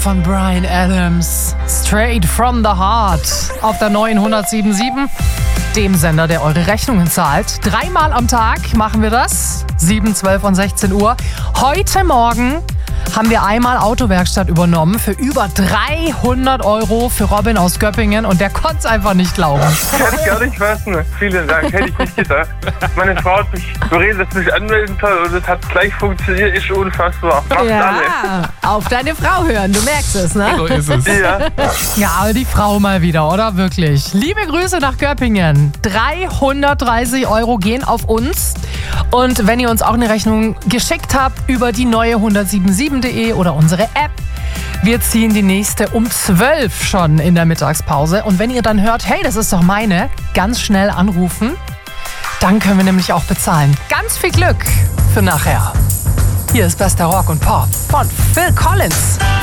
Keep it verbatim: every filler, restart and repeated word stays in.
Von Bryan Adams, Straight from the Heart, auf der neuen hundertsieben Komma sieben, dem Sender, der eure Rechnungen zahlt. Dreimal am Tag machen wir das, sieben, zwölf und sechzehn Uhr. Heute Morgen haben wir einmal Autowerkstatt übernommen für über dreihundert Euro für Robin aus Göppingen und der konnte es einfach nicht glauben. Kann ich gar nicht fassen. Vielen Dank, hätte ich nicht gedacht. Meine Frau hat mich berät, dass mich anmelden soll und es hat gleich funktioniert, ist unfassbar. Macht Ja, alle. auf deine Frau hören, du merkst es, ne? So ist es. Ja. Ja, aber die Frau mal wieder, oder? Wirklich. Liebe Grüße nach Göppingen. dreihundertdreißig Euro gehen auf uns. Und wenn ihr uns auch eine Rechnung geschickt habt über die neue hundertsieben Komma sieben punkt de oder unsere App, wir ziehen die nächste um zwölf schon in der Mittagspause. Und wenn ihr dann hört, hey, das ist doch meine, ganz schnell anrufen. Dann können wir nämlich auch bezahlen. Ganz viel Glück für nachher. Hier ist bester Rock und Pop von Phil Collins.